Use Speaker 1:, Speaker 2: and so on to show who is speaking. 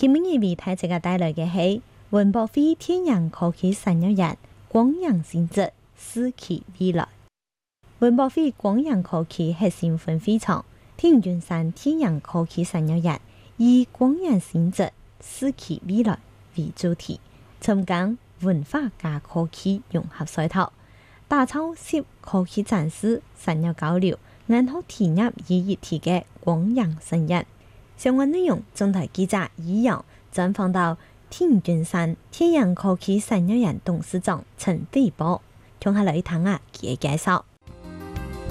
Speaker 1: 今日為大家帶來嘅係文博會天然科技產業日光陽新姿，視其未來。文博會光陽科技核心分會場，天雲山天然科技產業日以光陽新姿，視其未來為主題，參加文化加科技融合賽道，打造涉科技展示、產業交流、硬殼體驗一體嘅光陽盛宴。相關內容，總台記者以陽專訪到天雲山天然科技產業園董事長陳偉波，聽下來聽下佢嘅介紹。